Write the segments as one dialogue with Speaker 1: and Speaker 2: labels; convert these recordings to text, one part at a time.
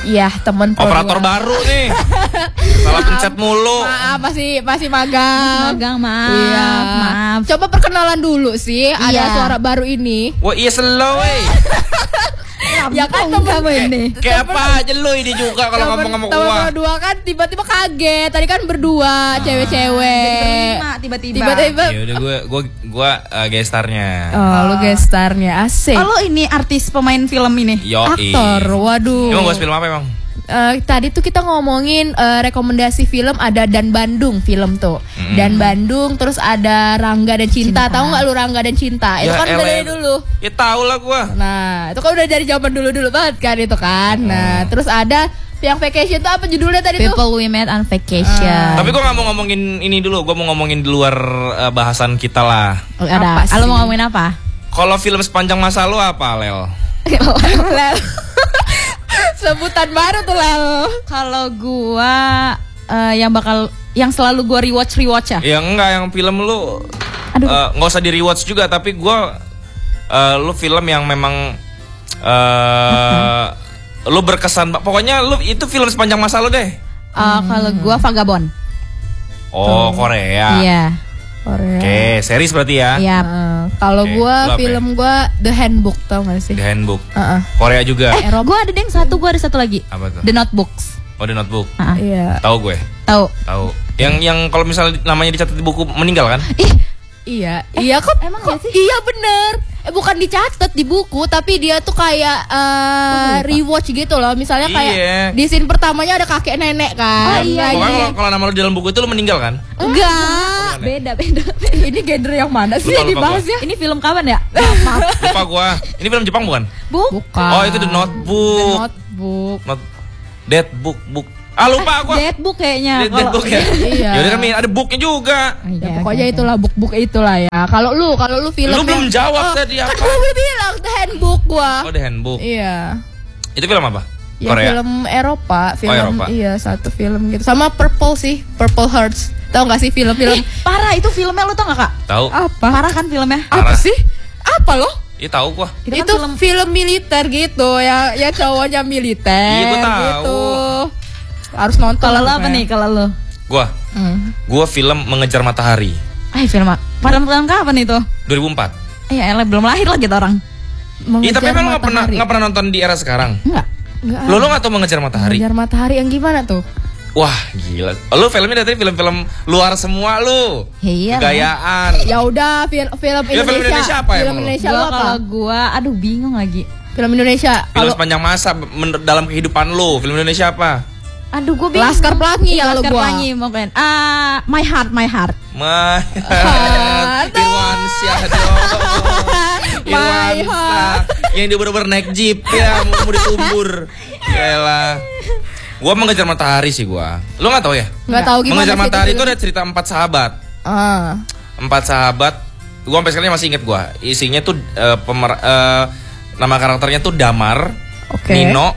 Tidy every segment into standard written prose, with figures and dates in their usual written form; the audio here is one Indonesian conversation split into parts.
Speaker 1: Iya, temen
Speaker 2: Operator baru nih. Salah pencet mulu.
Speaker 1: Maaf, masih magang.
Speaker 3: Maaf.
Speaker 1: Iya.
Speaker 3: Maaf.
Speaker 1: Coba perkenalan dulu sih. Ada suara baru ini.
Speaker 2: Wah iya slow
Speaker 1: Ya kan
Speaker 3: kamu ini.
Speaker 2: Kayak apa aja lu ini juga kalau ngomong sama
Speaker 1: temen
Speaker 2: gua.
Speaker 1: berdua kan tiba-tiba kaget. Tadi kan berdua cewek-cewek.
Speaker 3: Tiba-tiba.
Speaker 2: Ya udah gua gestarnya.
Speaker 1: Oh, lu gestarnya asik.
Speaker 3: Oh, lo ini artis pemain film ini.
Speaker 1: Aktor. Waduh.
Speaker 2: Emang bahas film apa emang?
Speaker 1: Tadi tuh kita ngomongin rekomendasi film, ada Dan Bandung film tuh. Dan Bandung, terus ada Rangga dan Cinta. Tahu nggak lu Rangga dan Cinta? Itu kan udah dari dulu.
Speaker 2: Ya tahu lah gua.
Speaker 1: Nah, itu kan udah dari zaman dulu banget kan itu kan. Nah, terus ada yang vacation tuh apa judulnya tadi tuh?
Speaker 3: People We Met on Vacation.
Speaker 2: Tapi gua nggak mau ngomongin ini dulu. Gua mau ngomongin di luar bahasan kita lah.
Speaker 3: Ada. Lo mau ngomongin apa?
Speaker 2: Kalau film sepanjang masa lu apa, Lel?
Speaker 1: Lel. Sebutan baru tuh Lel.
Speaker 3: Kalau gua yang selalu gua rewatch ya.
Speaker 2: Ya enggak, yang film lu nggak usah di rewatch juga, tapi gua lu film yang memang lu berkesan. Pokoknya lu itu film sepanjang masa lu deh.
Speaker 3: Kalau gua Vagabond.
Speaker 2: Oh, Korea.
Speaker 3: Iya.
Speaker 1: Korea.
Speaker 2: Oke, series berarti ya.
Speaker 3: Iya.
Speaker 1: Kalau
Speaker 2: Oke,
Speaker 1: gua
Speaker 2: lu apa
Speaker 1: film gua The Handbook, tau gak sih?
Speaker 2: The Handbook.
Speaker 1: Heeh.
Speaker 2: Korea juga.
Speaker 3: Gua ada gua ada satu lagi.
Speaker 2: Apa tuh?
Speaker 3: The Notebooks.
Speaker 2: Oh, The Notebook.
Speaker 1: Iya.
Speaker 2: Tahu gue.
Speaker 3: Tahu.
Speaker 2: Yang kalau misalnya namanya dicatat di buku meninggal kan?
Speaker 1: Iya kok
Speaker 3: Emang gak sih?
Speaker 1: Iya bener. Bukan dicatat di buku, tapi dia tuh kayak rewatch gitu loh. Misalnya kayak di scene pertamanya ada kakek nenek kan.
Speaker 3: Oh, iya.
Speaker 2: Pokoknya kalau nama lu di dalam buku itu lu meninggal kan?
Speaker 1: Enggak.
Speaker 3: Beda.
Speaker 1: Ini genre yang mana sih yang
Speaker 2: Lupa
Speaker 1: dibahasnya?
Speaker 3: Ini film kapan ya?
Speaker 1: Maaf.
Speaker 2: Lupa gua. Ini film Jepang bukan?
Speaker 1: Bukan.
Speaker 2: Oh, itu The Notebook.
Speaker 1: The Notebook.
Speaker 2: Dead Book. Lupa gua.
Speaker 3: Deadbook kayaknya.
Speaker 2: Dead Book ya.
Speaker 1: Iya.
Speaker 2: Ya udah kan ada booknya juga.
Speaker 1: Ya, pokoknya itulah book itulah ya. Kalau lu film
Speaker 2: Lu belum jawab tadi apa?
Speaker 1: Kan gue bilang The Handbook gua.
Speaker 2: Oh, The Handbook.
Speaker 1: Iya.
Speaker 2: Itu film apa?
Speaker 1: Ya,
Speaker 2: Korea.
Speaker 1: film Eropa,
Speaker 2: Eropa.
Speaker 1: Iya, satu film gitu. Sama Purple sih, Purple Hearts. Tahu nggak sih film-film?
Speaker 3: Parah itu filmnya, lo tau gak Kak?
Speaker 2: Tahu.
Speaker 1: Apa?
Speaker 3: Parah kan filmnya?
Speaker 1: Apa sih? Apa loh?
Speaker 2: Iya tahu gua.
Speaker 3: Itu kan
Speaker 1: Itu film militer gitu, ya cowoknya militer.
Speaker 2: Iya, gua tahu.
Speaker 1: Gitu. Harus nonton.
Speaker 3: Kalau lo apa nih? Kalau lo?
Speaker 2: Gua film Mengejar Matahari.
Speaker 3: Film kapan itu?
Speaker 2: 2004.
Speaker 3: Elah belum lahir lagi kita orang.
Speaker 2: Iya, tapi emang lu nggak pernah nonton di era sekarang?
Speaker 3: Enggak.
Speaker 2: Lo nggak tahu Mengejar Matahari?
Speaker 1: Mengejar Matahari yang gimana tuh?
Speaker 2: Wah gila. Lo filmnya dari film-film luar semua lo.
Speaker 3: Iya.
Speaker 2: Gayaan.
Speaker 1: Ya udah film Indonesia.
Speaker 2: film Indonesia apa ya,
Speaker 1: Film
Speaker 2: emang lo?
Speaker 1: Indonesia lo apa?
Speaker 3: Kalau gua bingung lagi.
Speaker 1: Film Indonesia.
Speaker 2: Film sepanjang masa dalam kehidupan lo. Film Indonesia apa?
Speaker 3: Gua bingung.
Speaker 1: Laskar Pelangi kalau
Speaker 3: Laskar
Speaker 1: gua.
Speaker 3: Pelangi mungkin. My Heart.
Speaker 2: Irwan Syah dong. Irwan Syah. Yang dia bener-bener naik jeep ya, mau ditumbur. Yaelah. Gua Mengejar Matahari sih gua. Lo nggak tahu ya?
Speaker 1: Nggak tahu gimana.
Speaker 2: Mengejar
Speaker 1: sih
Speaker 2: Matahari itu
Speaker 1: film?
Speaker 2: ada cerita 4 sahabat. 4 sahabat. Gua sampai sekarang masih inget gua. Isinya tuh nama karakternya tuh Damar,
Speaker 1: Oke.
Speaker 2: Nino,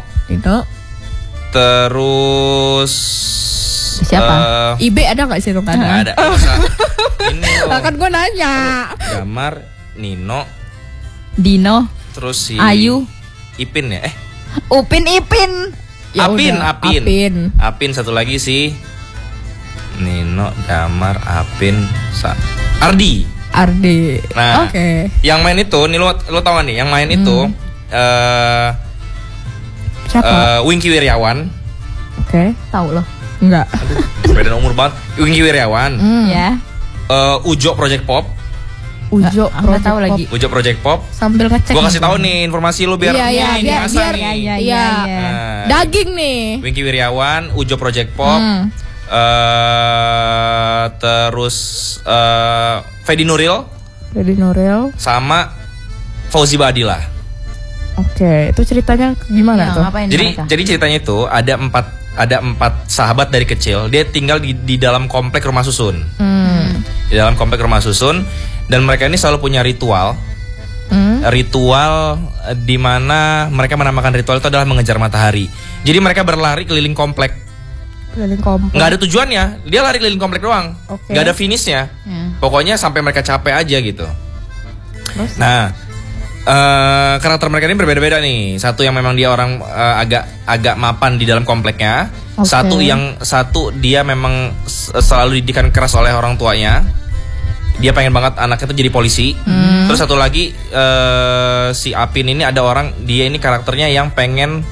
Speaker 2: terus
Speaker 3: Siapa?
Speaker 1: IB ada nggak sih tuh kan?
Speaker 2: nggak ada. Masa, ini loh.
Speaker 1: Kan gue nanya.
Speaker 2: Damar, Nino,
Speaker 3: Dino,
Speaker 2: terus si
Speaker 3: Ayu,
Speaker 2: Ipin ya?
Speaker 3: Upin Ipin.
Speaker 1: Ya
Speaker 2: Apin,
Speaker 1: udah,
Speaker 2: Apin. Apin satu lagi si Nino, Damar, Apin, Ardi. Nah,
Speaker 1: Oke.
Speaker 2: yang main itu, nih lo tau gak nih? Yang main itu
Speaker 1: Siapa?
Speaker 2: Wingky Wiryawan.
Speaker 1: Oke.
Speaker 3: Tahu loh.
Speaker 1: Enggak.
Speaker 2: Beda umur banget. Wingky Wiryawan.
Speaker 3: Ya.
Speaker 2: Ujo Project Pop.
Speaker 1: Ujo
Speaker 3: nggak tahu lagi.
Speaker 2: Ujo Project Pop.
Speaker 1: Sambil ngecek.
Speaker 2: Gua kasih tahu nih informasi lu biar
Speaker 1: Iya,
Speaker 2: ini
Speaker 1: biar
Speaker 2: asal nih.
Speaker 3: Iya.
Speaker 2: Nah,
Speaker 1: Daging nih.
Speaker 2: Wingky Wiryawan, Ujo Project Pop. Terus Fedi Nuril
Speaker 1: Fedi Nuril.
Speaker 2: sama Fauzi Badillah.
Speaker 1: Oke, itu ceritanya gimana tuh?
Speaker 2: Jadi ceritanya itu ada empat sahabat dari kecil. Dia tinggal di dalam komplek rumah susun. Di dalam komplek rumah susun, dan mereka ini selalu punya ritual. Ritual di mana mereka menamakan ritual itu adalah mengejar matahari. Jadi mereka berlari keliling komplek. Nggak ada tujuannya, dia lari keliling komplek doang.
Speaker 1: Oke.
Speaker 2: Nggak ada finishnya. Pokoknya sampai mereka capek aja gitu.
Speaker 1: Terus?
Speaker 2: Nah, Karakter mereka ini berbeda-beda nih. Satu yang memang dia orang agak mapan di dalam kompleknya. Satu dia memang selalu didikan keras oleh orang tuanya. Dia pengen banget anaknya tuh jadi polisi. Terus satu lagi si Apin ini ada orang, dia ini karakternya yang pengen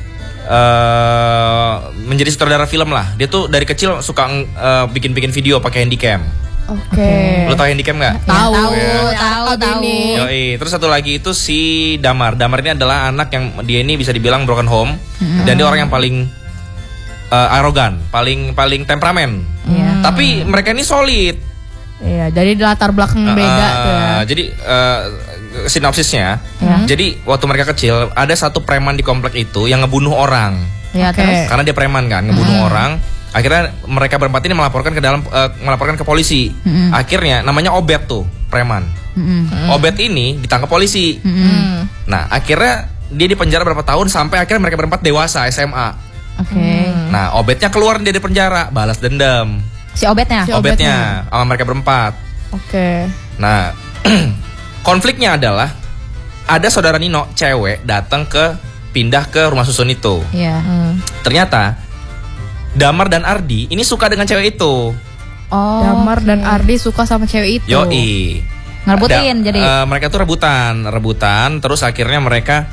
Speaker 2: menjadi sutradara film lah. Dia tuh dari kecil suka bikin video pakai handycam.
Speaker 1: Oke.
Speaker 2: Lo tau handycam nggak?
Speaker 1: Tahu.
Speaker 2: Yoi. Terus satu lagi itu si Damar. Damar ini adalah anak yang dia ini bisa dibilang broken home dan dia orang yang paling arogan, paling temperamen. Tapi mereka ini solid.
Speaker 1: Iya, jadi latar belakang beda tuh ya.
Speaker 2: Jadi sinopsisnya, jadi waktu mereka kecil ada satu preman di komplek itu yang ngebunuh orang.
Speaker 3: Ya, terus?
Speaker 2: Karena dia preman kan, ngebunuh orang. Akhirnya mereka berempat ini melaporkan ke polisi. Akhirnya namanya Obet tuh, preman. Obet ini ditangkap polisi. Nah, akhirnya dia dipenjara berapa tahun sampai akhirnya mereka berempat dewasa SMA. Nah, Obetnya keluar dia dari penjara, balas dendam.
Speaker 3: Si Obetnya
Speaker 2: Sama mereka berempat. Nah, konfliknya adalah ada saudara Nino cewek datang pindah ke rumah susun itu. Ternyata Damar dan Ardi ini suka dengan cewek itu.
Speaker 1: Damar dan Ardi suka sama cewek itu.
Speaker 2: Yoi.
Speaker 3: Ngerebutin jadi.
Speaker 2: Mereka tuh rebutan, terus akhirnya mereka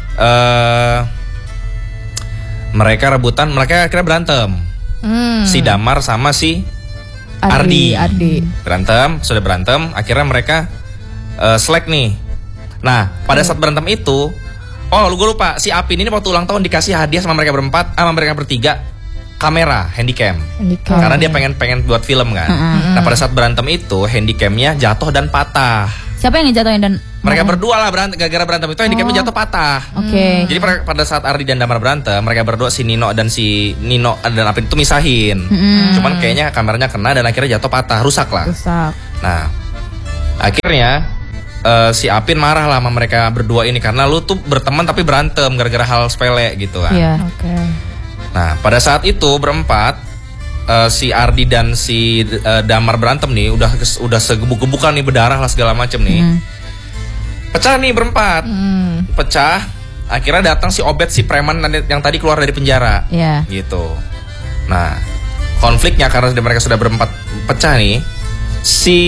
Speaker 2: akhirnya berantem. Si Damar sama si Ardi. Sudah berantem, akhirnya mereka selek nih. Nah, pada saat berantem itu, gue lupa, si Apin ini waktu ulang tahun dikasih hadiah sama mereka berempat, sama mereka bertiga, kamera, handycam. Karena dia pengen buat film kan. Nah, pada saat berantem itu, handycamnya jatuh dan patah.
Speaker 3: Siapa yang ngejatuhin dan
Speaker 2: mereka berdua lah gara-gara berantem itu handycamnya jatuh patah. Jadi pada saat Ardi dan Damar berantem, mereka berdua si Nino dan Apin itu misahin. Cuman kayaknya kameranya kena dan akhirnya jatuh patah, rusak lah. Nah, akhirnya si Apin marah lah sama mereka berdua ini karena lu tuh berteman tapi berantem gara-gara hal sepele gitu kan. Nah, pada saat itu berempat si Ardi dan si Damar berantem nih, udah segebuk-gebukan nih, berdarah lah segala macem nih. Pecah nih berempat. Pecah. Akhirnya datang si Obet, si preman yang tadi keluar dari penjara. Gitu. Nah, konfliknya karena mereka sudah berempat pecah nih, si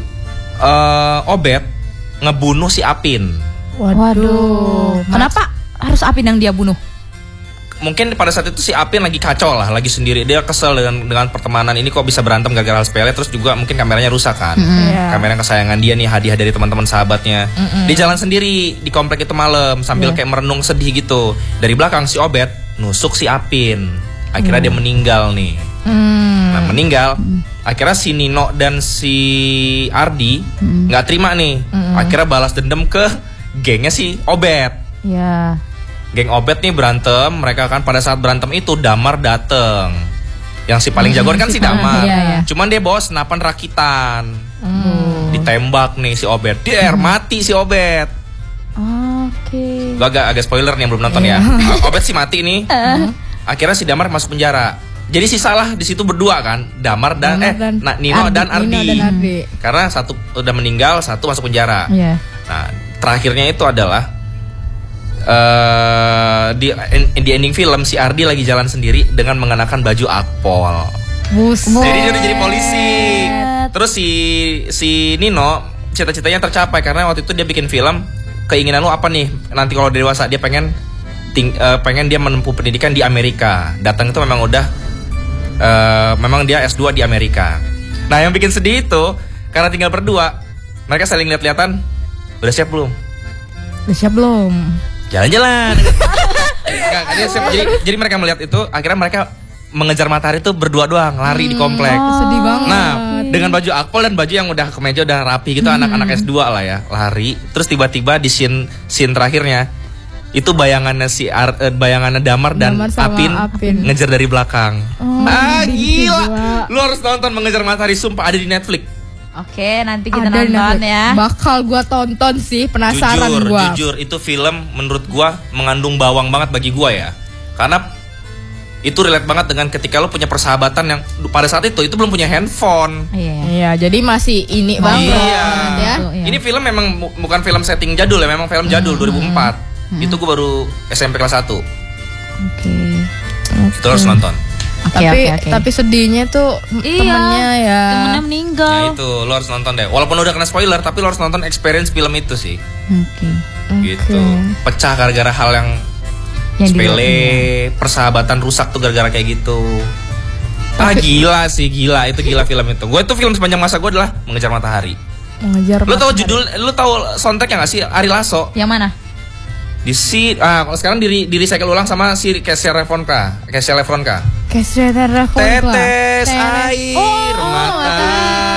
Speaker 2: Obet ngebunuh si Apin.
Speaker 3: Waduh. Kenapa harus Apin yang dia bunuh?
Speaker 2: Mungkin pada saat itu si Apin lagi kacau lah, lagi sendiri. Dia kesel dengan pertemanan ini, kok bisa berantem gara-gara hal sepele. Terus juga mungkin kameranya rusak kan. Kamera kesayangan dia nih, hadiah dari teman-teman sahabatnya. Dia jalan sendiri di komplek itu malam sambil kayak merenung sedih gitu. Dari belakang si Obet nusuk si Apin. Akhirnya dia meninggal nih. Nah, meninggal. Akhirnya si Nino dan si Ardi nggak terima nih. Akhirnya balas dendam ke gengnya si Obet. Geng Obet nih berantem. Mereka kan pada saat berantem itu Damar dateng. Yang si paling jagoan kan si Damar. Cuman dia bawa senapan rakitan. Ditembak nih si Obet. Mati si Obet. Gue agak spoiler nih yang belum nonton ya. Obet sih mati nih. Akhirnya si Damar masuk penjara. Jadi si salah di situ berdua kan, Damar dan Nino dan Ardi. Karena satu udah meninggal, satu masuk penjara. Nah, terakhirnya itu adalah di ending film si Ardi lagi jalan sendiri dengan mengenakan baju akpol. Jadi dia udah jadi polisi. Terus si Nino cita-citanya tercapai karena waktu itu dia bikin film. Keinginan lu apa nih? Nanti kalau dewasa dia pengen dia menempuh pendidikan di Amerika. Datang itu memang memang dia S2 di Amerika. Nah, yang bikin sedih itu karena tinggal berdua, mereka saling lihat-lihatan. Udah siap belum? Jalan-jalan. Jadi mereka melihat itu, akhirnya mereka mengejar matahari itu berdua doang, lari di komplek.
Speaker 1: Sedih banget.
Speaker 2: Nah, dengan baju akpol dan baju yang udah kemeja udah rapi gitu, anak-anak S2 lah ya, lari. Terus tiba-tiba di scene terakhirnya itu bayangannya bayangannya Damar dan Apin ngejar dari belakang. Gila. Lu harus nonton Mengejar Matahari, sumpah ada di Netflix.
Speaker 3: Oke, nanti kita nonton ya.
Speaker 1: Bakal gua tonton sih, penasaran gua.
Speaker 2: Jujur itu film menurut gua mengandung bawang banget bagi gua ya. Karena Itu relate banget dengan ketika lo punya persahabatan yang pada saat itu belum punya handphone.
Speaker 1: Iya, jadi masih ini banget ya.
Speaker 2: Ini film memang bukan film setting jadul ya, memang film jadul 2004. Itu gue baru SMP kelas 1. Itu harus nonton.
Speaker 1: Tapi sedihnya tuh temennya ya.
Speaker 3: Temennya meninggal.
Speaker 2: Ya itu, lo harus nonton deh. Walaupun udah kena spoiler, tapi lo harus nonton experience film itu sih. Gitu. Pecah gara-gara hal yang sepele, persahabatan rusak tuh gara-gara kayak gitu. Gila sih, gila film itu. Gue tuh film sepanjang masa gue adalah Mengejar Matahari.
Speaker 1: Lo
Speaker 2: tahu soundtracknya nggak sih? Ari Lasso.
Speaker 3: Yang mana?
Speaker 2: Kalau sekarang di recycle ulang sama si Casey Lefronka. Tetes air mata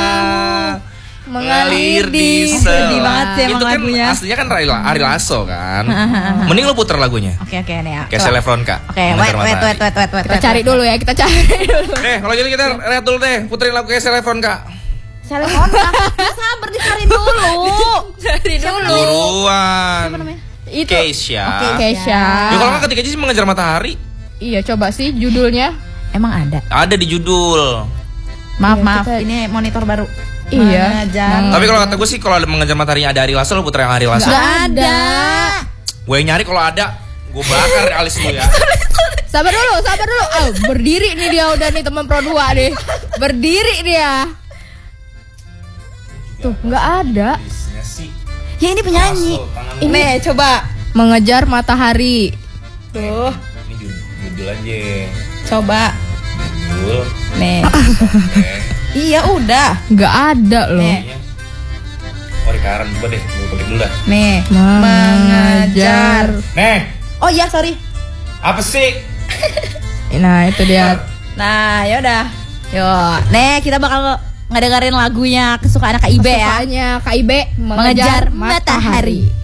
Speaker 2: mengalir di
Speaker 3: sedih banget sih emang
Speaker 2: itu kan
Speaker 3: lagunya.
Speaker 2: Aslinya kan Ari Lasso kan. Mending lo puter lagunya.
Speaker 3: Oke nih ya.
Speaker 2: Casey Lefronka.
Speaker 3: Oke, wait.
Speaker 1: Kita cari dulu ya,
Speaker 2: Kalau gitu kita lihat dulu deh, puterin lagu Casey Lefronka.
Speaker 3: Sabar dicari dulu.
Speaker 2: Buruan.
Speaker 1: Itu
Speaker 2: Keisha.
Speaker 1: Keisha.
Speaker 2: Ya kalau nggak ketika sih Mengejar Matahari.
Speaker 1: Iya, coba sih judulnya.
Speaker 3: Emang ada?
Speaker 2: Ada di judul.
Speaker 3: Maaf, ini monitor baru.
Speaker 1: Iya.
Speaker 2: Tapi kalau kata gue sih kalau ada Mengejar Matahari ada Ari Lasso, lo puter yang Ari Lasso.
Speaker 1: Gak ada.
Speaker 2: Gue nyari kalau ada, gue bakar alis lu ya.
Speaker 1: Sabar dulu. Berdiri nih dia udah nih teman Pro 2 nih. Berdiri dia. Tuh, nggak ada.
Speaker 3: Ya ini penyanyi.
Speaker 1: Ini coba Mengejar Matahari. Tuh.
Speaker 2: Ini judul aja.
Speaker 3: Coba.
Speaker 2: Judul.
Speaker 3: Nih. Iya udah.
Speaker 1: Nggak ada loh.
Speaker 2: Rekaran coba deh, gue pakai dulu dah.
Speaker 3: Nih. Mengejar.
Speaker 2: Oh
Speaker 3: iya sorry.
Speaker 2: Apa sih?
Speaker 1: Nah itu dia.
Speaker 3: Nah yaudah. Yuk. Nih kita bakal ngedengerin lagunya kesukaan KIB ya.
Speaker 1: Kesukaannya KIB Mengejar Matahari.